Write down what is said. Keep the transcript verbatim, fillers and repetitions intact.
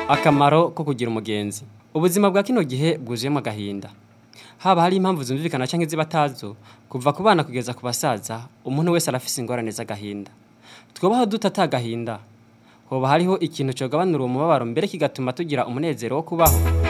Akamaro ko kugira umugenzi. Ubuzima bwa kino gihe bwuzuyemo agahinda. Haba hari impamvu zumvikana canke zibatazo, kuva ku bana kugeza ku basaza, umuntu wese arafise ingorane z'agahinda. Twobaho dutata agahinda. Hoba hariho ikintu cogabanura uwo mubabaro mbere kigatuma tugira umunezero wo kubaho.